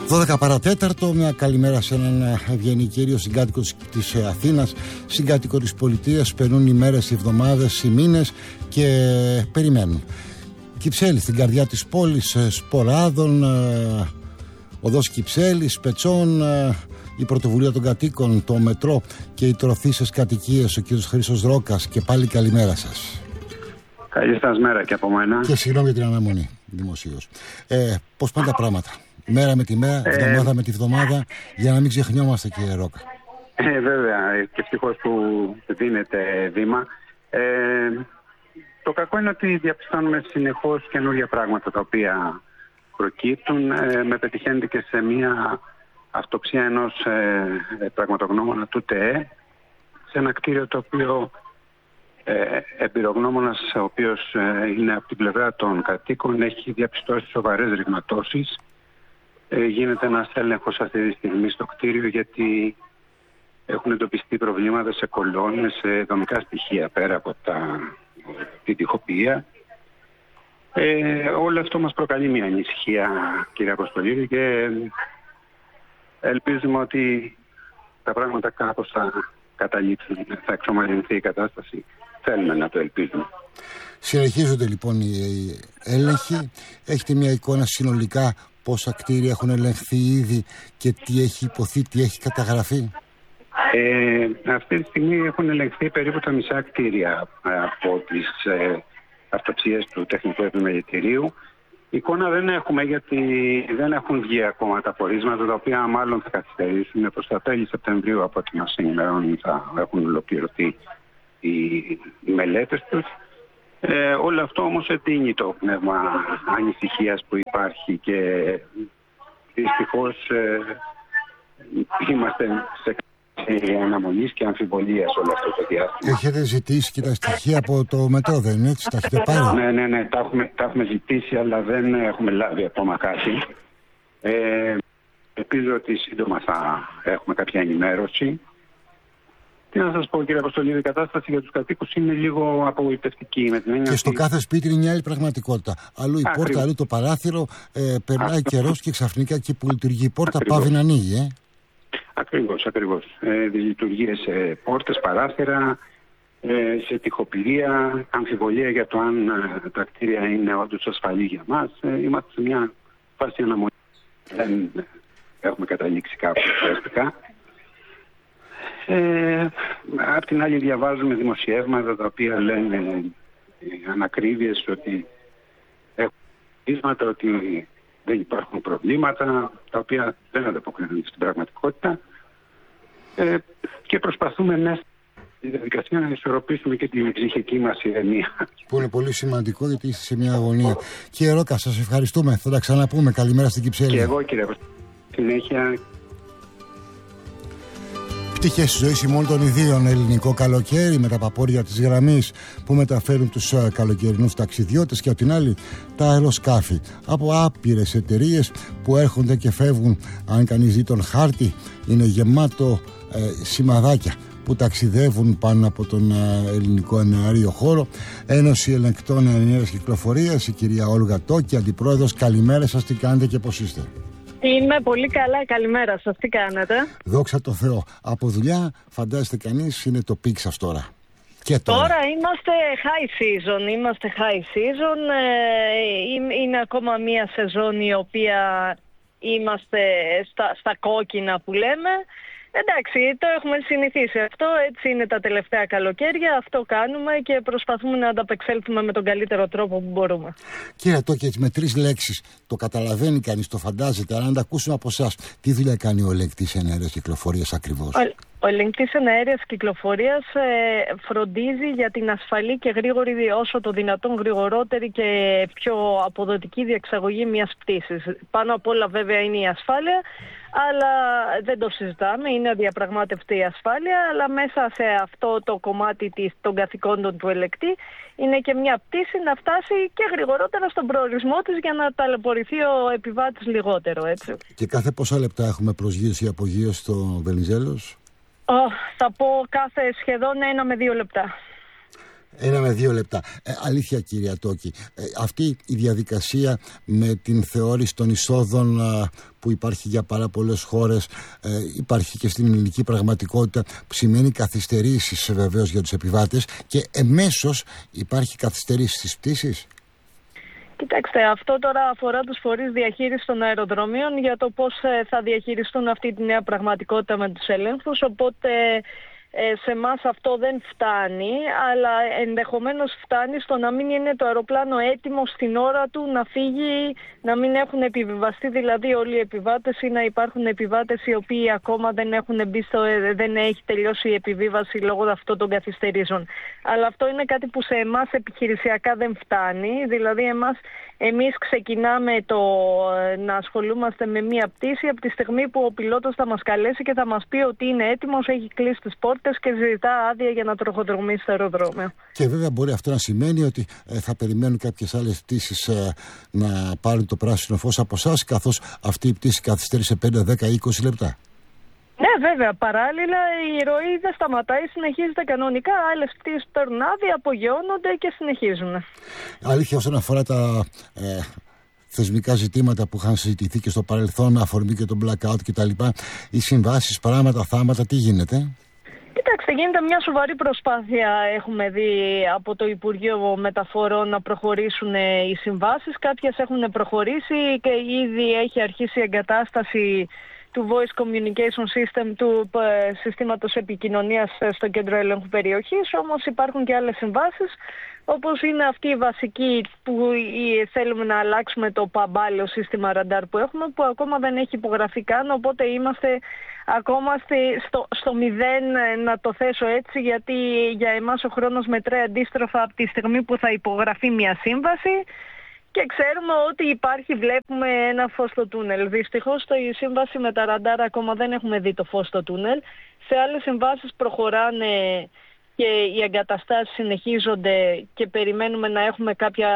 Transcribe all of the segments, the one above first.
12 παρατέταρτο, μια καλημέρα σε έναν ευγενή κύριο, συγκάτοικο της Αθήνας, συγκάτοικο της πολιτείας. Περνούν οι μέρες, οι εβδομάδες, οι μήνες και περιμένουν. Κυψέλη στην καρδιά της πόλης, Σποράδων, οδός Κυψέλης, Πετσών, η πρωτοβουλία των κατοίκων, το μετρό και οι τροφίσες κατοικίες, ο κύριος Χρήστος Ρόκας. Και πάλι καλημέρα σας. Καλή σας μέρα και από μένα. Και συγγνώμη για την αναμονή δημοσίως. Πώς πάνε τα πράγματα? Μέρα με τη μέρα, εβδομάδα με τη βδομάδα, για να μην ξεχνιόμαστε, κύριε Ρόκα. Βέβαια, και ευτυχώς που δίνεται βήμα. Το κακό είναι ότι διαπιστώνουμε συνεχώς καινούργια πράγματα τα οποία προκύπτουν. Με πετυχαίνεται και σε μια αυτοψία ενός πραγματογνώμονα του ΤΕΕ, σε ένα κτίριο το οποίο εμπειρογνώμονας, ο οποίος είναι από την πλευρά των κατοίκων, έχει διαπιστώσει σοβαρές ρηγματώσεις. Γίνεται ένας έλεγχος αυτή τη στιγμή στο κτίριο, γιατί έχουν εντοπιστεί προβλήματα σε κολόνες, σε δομικά στοιχεία πέρα από τη τοιχοποιία. Όλο αυτό μας προκαλεί μια ανησυχία, κύριε Αποστολίδη, και ελπίζουμε ότι τα πράγματα κάπως θα καταλήξουν, θα εξομαλυνθεί η κατάσταση. Θέλουμε να το ελπίζουμε. Συνεχίζονται λοιπόν οι έλεγχοι. Έχετε μια εικόνα συνολικά πόσα κτίρια έχουν ελεγχθεί ήδη και τι έχει υποθεί, τι έχει καταγραφεί? Αυτή τη στιγμή έχουν ελεγχθεί περίπου τα μισά κτίρια από τις αυτοψίες του τεχνικού επιμελητηρίου. Εικόνα δεν έχουμε, γιατί δεν έχουν βγει ακόμα τα πορίσματα, τα οποία μάλλον θα καθυστερήσουν προς τα τέλη Σεπτεμβρίου, από ό,τι μας ενημερώνουν, θα έχουν ολοκληρωθεί οι μελέτες τους. Όλο αυτό όμως εντείνει το πνεύμα ανησυχίας που υπάρχει και δυστυχώς είμαστε σε αναμονής και αμφιβολίας όλο αυτό το διάστημα. Έχετε ζητήσει και τα στοιχεία από το μετρό, δεν είναι έτσι? Τα έχετε πάρει? Ναι, τα έχουμε ζητήσει, αλλά δεν έχουμε λάβει ακόμα κάτι. Ελπίζω ότι σύντομα θα έχουμε κάποια ενημέρωση. Τι να σας πω, κύριε Αποστολίδη, η κατάσταση για τους κατοίκους είναι λίγο απογοητευτική. Και στο κάθε σπίτι είναι μια άλλη πραγματικότητα. Αλλού η πόρτα, αλλού το παράθυρο, περνάει καιρός και ξαφνικά εκεί που λειτουργεί η πόρτα πάβει να ανοίγει. Ακριβώς. Λειτουργεί σε πόρτες, παράθυρα, σε τοιχοποιία, αμφιβολία για το αν τα κτίρια είναι όντως ασφαλή για μας. Είμαστε σε μια φάση αναμονή. Δεν έχουμε καταλήξει κάπου ουσιαστικά. Απ' την άλλη διαβάζουμε δημοσιεύματα τα οποία λένε ανακρίβειες ότι έχουν πείσματα, ότι δεν υπάρχουν προβλήματα, τα οποία δεν ανταποκρίνονται στην πραγματικότητα, και προσπαθούμε μέσα στη διαδικασία να ισορροπήσουμε και την ψυχική μας ηρεμία. Που είναι πολύ σημαντικό, γιατί είστε σε μια αγωνία. Κύριε Ρόκα, σας ευχαριστούμε. Θα τα ξαναπούμε. Καλημέρα στην Κυψέλη. Και εγώ, κύριε, συνέχεια. Πτυχές της ζωής ημών των ιδίων. Ελληνικό καλοκαίρι με τα παπόρια της γραμμής που μεταφέρουν τους καλοκαιρινούς ταξιδιώτες, και απ' την άλλη τα αεροσκάφη από άπειρες εταιρείες που έρχονται και φεύγουν. Αν κανείς δει τον χάρτη, είναι γεμάτο σημαδάκια που ταξιδεύουν πάνω από τον ελληνικό εναέριο χώρο. Ένωση Ελεγκτών Εναέρειας Κυκλοφορίας, η κυρία Όλγα Τόκη, αντιπρόεδρος. Καλημέρα σας, τι κάνετε και πώς είστε? Είμαι πολύ καλά, καλημέρα σας, τι κάνετε? Δόξα τω Θεώ. Από δουλειά, φαντάζεστε κανείς, είναι το πικ σας τώρα. Και τώρα είμαστε high season, είναι ακόμα μία σεζόν η οποία είμαστε στα κόκκινα που λέμε. Εντάξει, το έχουμε συνηθίσει αυτό, έτσι είναι τα τελευταία καλοκαίρια, αυτό κάνουμε και προσπαθούμε να ανταπεξέλθουμε με τον καλύτερο τρόπο που μπορούμε. Κύριε Τόκη, με 3 λέξεις το καταλαβαίνει κανείς, το φαντάζεται, αλλά να τα ακούσουμε από εσάς. Τι δουλειά κάνει ο ελεγκτής εναέρειας κυκλοφορίας ακριβώς? Ο ελεγκτής εναέρειας κυκλοφορίας φροντίζει για την ασφαλή και γρήγορη, όσο το δυνατόν γρηγορότερη και πιο αποδοτική διεξαγωγή μιας πτήσης. Πάνω απ' όλα βέβαια είναι η ασφάλεια, αλλά δεν το συζητάμε, είναι αδιαπραγμάτευτη η ασφάλεια, αλλά μέσα σε αυτό το κομμάτι των καθηκόντων του ελεγκτή είναι και μια πτήση να φτάσει και γρηγορότερα στον προορισμό της, για να ταλαιπωρηθεί ο επιβάτης λιγότερο, έτσι. Και κάθε πόσα λεπτά έχουμε προσγείωση ή απογείωση στο Βενιζέλος? Θα πω κάθε σχεδόν 1 με 2 λεπτά. 1 με 2 λεπτά. Αλήθεια, κυρία Τόκη, αυτή η διαδικασία με την θεώρηση των εισόδων που υπάρχει για πάρα πολλές χώρες, υπάρχει και στην ελληνική πραγματικότητα, που σημαίνει καθυστερήσεις βεβαίως για τους επιβάτες και εμέσως υπάρχει καθυστερήσεις στις πτήσεις. Κοιτάξτε, αυτό τώρα αφορά τους φορείς διαχείρισης των αεροδρομίων για το πώς θα διαχειριστούν αυτή τη νέα πραγματικότητα με τους ελέγχους, οπότε σε εμάς αυτό δεν φτάνει, αλλά ενδεχομένως φτάνει στο να μην είναι το αεροπλάνο έτοιμο στην ώρα του να φύγει, να μην έχουν επιβιβαστεί δηλαδή όλοι οι επιβάτες ή να υπάρχουν επιβάτες οι οποίοι ακόμα δεν έχουν μπει δεν έχει τελειώσει η επιβίβαση λόγω αυτών των καθυστερήσεων. Αλλά αυτό είναι κάτι που σε εμάς επιχειρησιακά δεν φτάνει, δηλαδή εμείς ξεκινάμε να ασχολούμαστε με μία πτήση από τη στιγμή που ο πιλότος θα μας καλέσει και θα μας πει ότι είναι έτοιμος, έχει κλείσει τις πόρτες και ζητά άδεια για να τροχοδρομήσει στο αεροδρόμιο. Και βέβαια μπορεί αυτό να σημαίνει ότι θα περιμένουν κάποιες άλλες πτήσεις να πάρουν το πράσινο φως από εσάς, καθώς αυτή η πτήση καθυστερεί σε 5, 10, 20 λεπτά. Ναι, βέβαια. Παράλληλα η ροή δεν σταματάει, συνεχίζεται κανονικά. Άλλες πτήσεις παίρνουν άδεια, απογειώνονται και συνεχίζουν. Αλήθεια, όσον αφορά τα θεσμικά ζητήματα που είχαν συζητηθεί και στο παρελθόν, αφορμή και τον blackout κτλ., οι συμβάσεις, πράγματα, θάματα, τι γίνεται? Κοιτάξτε, γίνεται μια σοβαρή προσπάθεια, έχουμε δει από το Υπουργείο Μεταφορών, να προχωρήσουν οι συμβάσεις. Κάποιες έχουν προχωρήσει και ήδη έχει αρχίσει η εγκατάσταση του Voice Communication System, του συστήματος επικοινωνίας στο κέντρο ελέγχου περιοχής, όμως υπάρχουν και άλλες συμβάσεις, όπως είναι αυτή η βασική που θέλουμε να αλλάξουμε το παμπάλαιο σύστημα ραντάρ που έχουμε, που ακόμα δεν έχει υπογραφεί καν, οπότε είμαστε ακόμα στο μηδέν, να το θέσω έτσι, γιατί για εμάς ο χρόνος μετράει αντίστροφα από τη στιγμή που θα υπογραφεί μια σύμβαση. Και ξέρουμε ότι βλέπουμε ένα φως στο τούνελ. Δυστυχώς η σύμβαση με τα ραντάρ ακόμα δεν έχουμε δει το φως στο τούνελ. Σε άλλες συμβάσεις προχωράνε και οι εγκαταστάσεις συνεχίζονται και περιμένουμε να έχουμε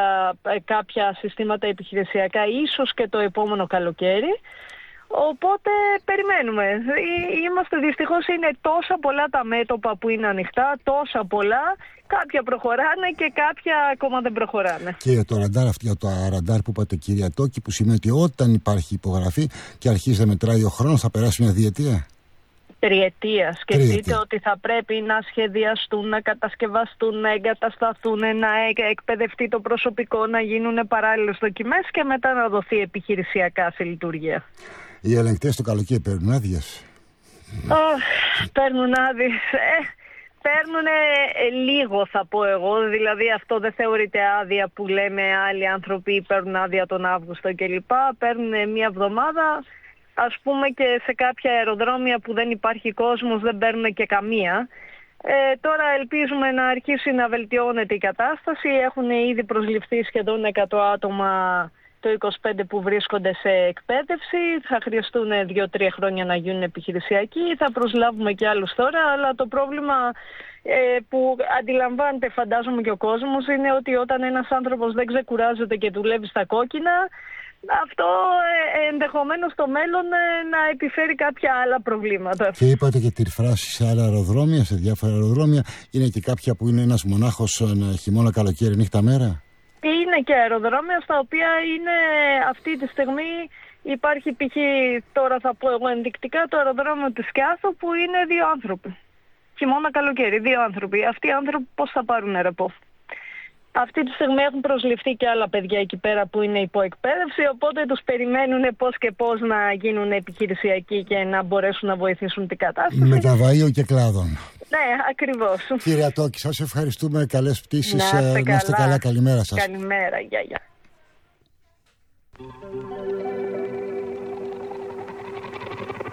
κάποια συστήματα επιχειρησιακά ίσως και το επόμενο καλοκαίρι. Οπότε περιμένουμε. Δυστυχώς είναι τόσα πολλά τα μέτωπα που είναι ανοιχτά, τόσα πολλά. Κάποια προχωράνε και κάποια ακόμα δεν προχωράνε. Και για το ραντάρ που είπατε, κυρία Τόκη, που σημαίνει ότι όταν υπάρχει υπογραφή και αρχίζει να μετράει ο χρόνος, θα περάσει μια διετία. Τριετία. Σκεφτείτε ότι θα πρέπει να σχεδιαστούν, να κατασκευαστούν, να εγκατασταθούν, να εκπαιδευτεί το προσωπικό, να γίνουν παράλληλες δοκιμές και μετά να δοθεί επιχειρησιακά σε λειτουργία. Οι ελεγκτές το καλοκαίρι παίρνουν άδειες? Παίρνουν άδειες. Παίρνουν λίγο, θα πω εγώ. Δηλαδή αυτό δεν θεωρείται άδεια που λέμε άλλοι άνθρωποι παίρνουν άδεια τον Αύγουστο κλπ. Παίρνουν μια εβδομάδα. Ας πούμε και σε κάποια αεροδρόμια που δεν υπάρχει κόσμος δεν παίρνουν και καμία. Τώρα ελπίζουμε να αρχίσει να βελτιώνεται η κατάσταση. Έχουν ήδη προσληφθεί σχεδόν 100 άτομα το 25 που βρίσκονται σε εκπαίδευση. Θα χρειαστούν 2-3 χρόνια να γίνουν επιχειρησιακοί. Θα προσλάβουμε και άλλους τώρα, αλλά το πρόβλημα που αντιλαμβάνεται φαντάζομαι και ο κόσμος είναι ότι όταν ένας άνθρωπος δεν ξεκουράζεται και δουλεύει στα κόκκινα, αυτό ενδεχομένως στο μέλλον να επιφέρει κάποια άλλα προβλήματα. Και είπατε και τη φράση σε άλλα αεροδρόμια, σε διάφορα αεροδρόμια. Είναι και κάποια που είναι ένας μονάχος χειμώνα, καλοκαίρι, νύχτα, μέρα? Είναι και αεροδρόμια στα οποία είναι αυτή τη στιγμή υπάρχει π.χ. τώρα θα πω εγώ ενδεικτικά το αεροδρόμιο της Σκιάθου που είναι 2 άνθρωποι. Χειμώνα, καλοκαίρι, 2 άνθρωποι. Αυτοί οι άνθρωποι πώς θα πάρουν ρεπό? Αυτή τη στιγμή έχουν προσληφθεί και άλλα παιδιά εκεί πέρα που είναι υπό εκπαίδευση, οπότε τους περιμένουν πώς και πώς να γίνουν επιχειρησιακοί και να μπορέσουν να βοηθήσουν την κατάσταση. Μεταβαΐων και κλάδων. Ναι, ακριβώς. Κυρία Τόκη, σας ευχαριστούμε. Καλές πτήσεις. Να είστε καλά. Καλημέρα σας. Καλημέρα. Γεια.